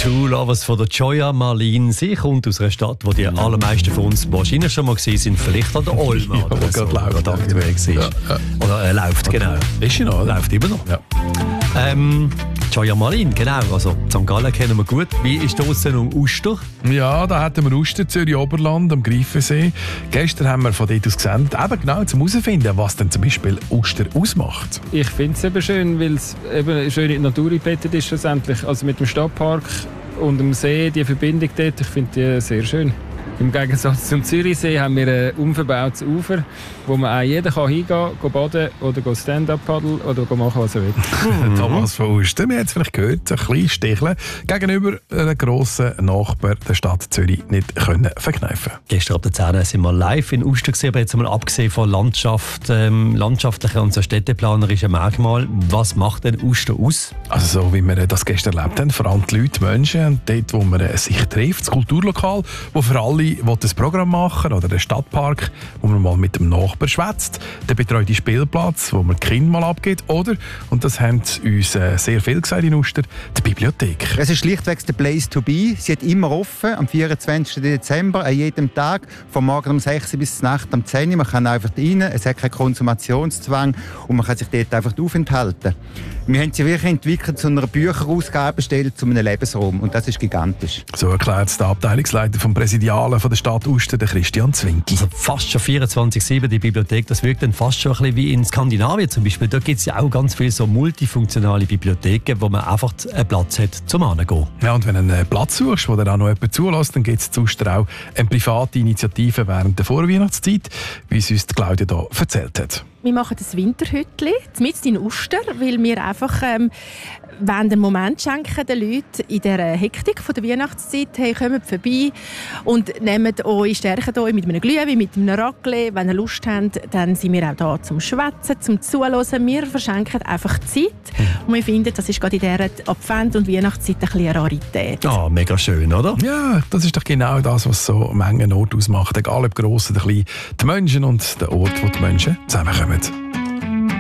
Two Lovers von der Joya Marlin. Sie kommt aus einer Stadt, wo die allermeisten von uns wahrscheinlich schon mal gesehen sind. Vielleicht an der Olma. Ja, oder so, gerade läuft aktuell ja. Oder läuft, genau. Ist sie noch, oder? Läuft immer noch. Ja. Joya Marlin, genau. Also St. Gallen kennen wir gut. Wie ist draussen um Uster? Ja, da hatten wir Uster, Zürich-Oberland, am Greifensee. Gestern haben wir von dort aus gesendet, eben genau zum herausfinden, was denn zum Beispiel Uster ausmacht. Ich finde es eben schön, weil es eben schön in die Natur eingebettet ist schlussendlich. Also mit dem Stadtpark und dem See, die Verbindung dort, ich finde die sehr schön. Im Gegensatz zum Zürichsee haben wir ein unverbautes Ufer, wo man auch jeder hingehen kann, baden oder Stand-up paddeln oder machen, was er will. Thomas von Uster, wir haben es vielleicht gehört, ein bisschen sticheln, gegenüber einem grossen Nachbar der Stadt Zürich nicht können verkneifen. Gestern ab der 10 sind wir live in Uster gesehen, aber jetzt mal abgesehen von landschaftlichen und so städteplanerischen Merkmalen. Was macht denn Uster aus? Also so wie wir das gestern erlebt haben, vor allem die Leute, die Menschen, und dort, wo man sich trifft, das Kulturlokal, wo für alle das Programm machen oder der Stadtpark, wo man mal mit dem Nachbarn schwätzt, der betreute Spielplatz, wo man die Kinder mal abgeht, oder, und das haben uns sehr viel gesagt in Uster, die Bibliothek. Es ist schlichtweg der Place to be. Sie hat immer offen, am 24. Dezember, an jedem Tag, vom Morgen um 6 bis zur Nacht um 10 Uhr. Man kann einfach rein, es hat keinen Konsumationszwang und man kann sich dort einfach aufenthalten. Wir haben sie wirklich entwickelt zu einer Bücherausgabestelle, zu einem Lebensraum, und das ist gigantisch. So erklärt es der Abteilungsleiter vom Präsidialen von der Stadt Uster, der Christian Zwinki. Also fast schon 24/7 die Bibliothek, das wirkt dann fast schon ein bisschen wie in Skandinavien zum Beispiel. Da gibt es ja auch ganz viele so multifunktionale Bibliotheken, wo man einfach einen Platz hat zum Hingehen. Ja, und wenn du einen Platz suchst, wo dir auch noch jemand zulässt, dann gibt es zu Uster auch eine private Initiative während der Vorweihnachtszeit, wie es uns Claudia hier erzählt hat. Wir machen ein Winterhütli mitten in Uster, weil wir einfach einen Moment schenken den Leuten in dieser Hektik von der Weihnachtszeit. Hey, kommt vorbei und nehmt euch, stärkt euch mit einem Glühwein, mit einem Raclette. Wenn ihr Lust habt, dann sind wir auch da zum Schwätzen, zum Zuhören. Wir verschenken einfach Zeit. Und wir finden, das ist gerade in dieser Advent- und Weihnachtszeit ein bisschen eine Rarität. Ah, mega schön, oder? Ja, das ist doch genau das, was so einen Ort ausmacht. Egal ob gross oder klein, die Menschen und der Ort, wo die Menschen zusammenkommen.